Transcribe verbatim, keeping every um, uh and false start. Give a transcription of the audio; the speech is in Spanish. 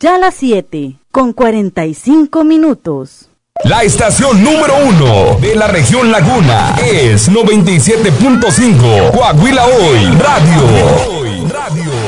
Ya las siete, con cuarenta y cinco minutos. La estación número uno de la región Laguna es noventa y siete punto cinco Coahuila Hoy Radio. Radio.